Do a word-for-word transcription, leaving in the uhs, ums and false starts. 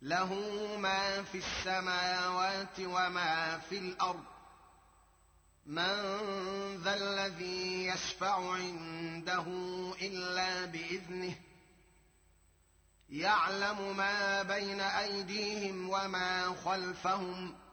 له ما في السماوات وما في الأرض من ذا الذي يشفع عنده إلا بإذنه يعلم ما بين أيديهم وما خلفهم